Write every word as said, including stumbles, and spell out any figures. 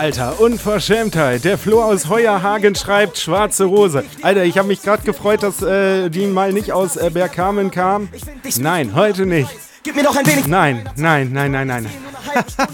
Alter, Unverschämtheit. Der Flo aus Heuerhagen schreibt Schwarze Rose. Alter, ich habe mich gerade gefreut, dass äh, die mal nicht aus äh, Bergkamen kam. Nein, heute nicht. Gib mir noch ein wenig. Nein, nein, nein, nein, nein.